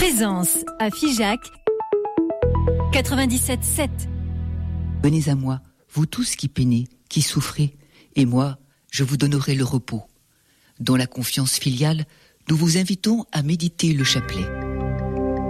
Présence à Figeac 97.7. Venez à moi, vous tous qui peinez, qui souffrez, et moi, je vous donnerai le repos. Dans la confiance filiale, nous vous invitons à méditer le chapelet.